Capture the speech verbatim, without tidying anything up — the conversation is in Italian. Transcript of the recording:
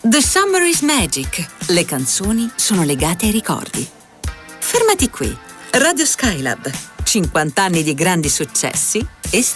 The Summer is Magic. Le canzoni sono legate ai ricordi. Fermati qui. Radio Skylab. cinquanta anni di grandi successi e